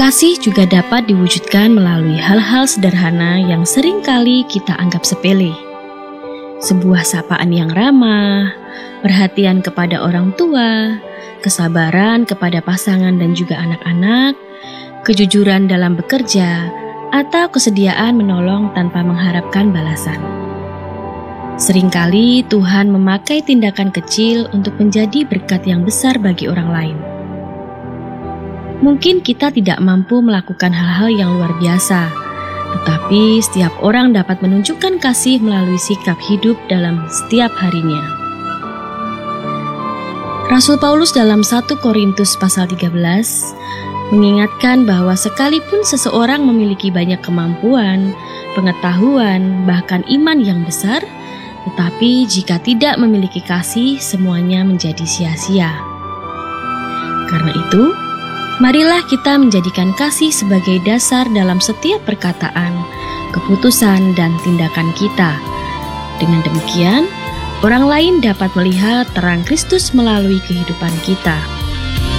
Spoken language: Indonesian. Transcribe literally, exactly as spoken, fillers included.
Kasih juga dapat diwujudkan melalui hal-hal sederhana yang sering kali kita anggap sepele. Sebuah sapaan yang ramah, perhatian kepada orang tua, kesabaran kepada pasangan dan juga anak-anak, kejujuran dalam bekerja, atau kesediaan menolong tanpa mengharapkan balasan. Seringkali Tuhan memakai tindakan kecil untuk menjadi berkat yang besar bagi orang lain. Mungkin kita tidak mampu melakukan hal-hal yang luar biasa, tetapi setiap orang dapat menunjukkan kasih melalui sikap hidup dalam setiap harinya. Rasul Paulus dalam satu Korintus pasal tiga belas mengingatkan bahwa sekalipun seseorang memiliki banyak kemampuan, pengetahuan, bahkan iman yang besar, tetapi jika tidak memiliki kasih, semuanya menjadi sia-sia. Karena itu, marilah kita menjadikan kasih sebagai dasar dalam setiap perkataan, keputusan, dan tindakan kita. Dengan demikian, orang lain dapat melihat terang Kristus melalui kehidupan kita.